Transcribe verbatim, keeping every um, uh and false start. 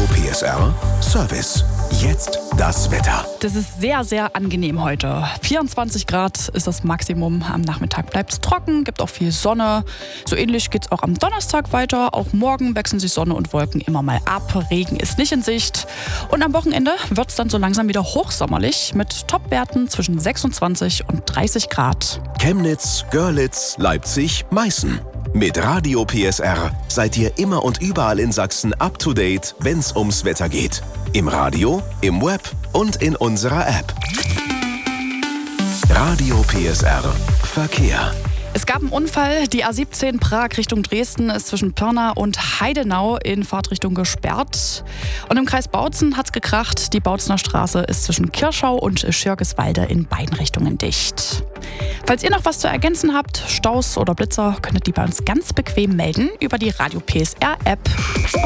P S R Service. Jetzt das Wetter. Das ist sehr, sehr angenehm heute. vierundzwanzig Grad ist das Maximum. Am Nachmittag bleibt es trocken, gibt auch viel Sonne. So ähnlich geht es auch am Donnerstag weiter. Auch morgen wechseln sich Sonne und Wolken immer mal ab. Regen ist nicht in Sicht. Und am Wochenende wird es dann so langsam wieder hochsommerlich mit Topwerten zwischen sechsundzwanzig und dreißig Grad. Chemnitz, Görlitz, Leipzig, Meißen. Mit Radio P S R seid ihr immer und überall in Sachsen up to date, wenn's ums Wetter geht. Im Radio, im Web und in unserer App. Radio P S R Verkehr. Es gab einen Unfall. Die A siebzehn Prag Richtung Dresden ist zwischen Pirna und Heidenau in Fahrtrichtung gesperrt. Und im Kreis Bautzen hat's gekracht. Die Bautzener Straße ist zwischen Kirschau und Schirgiswalde in beiden Richtungen dicht. Falls ihr noch was zu ergänzen habt, Staus oder Blitzer, könnt ihr die bei uns ganz bequem melden über die Radio P S R App.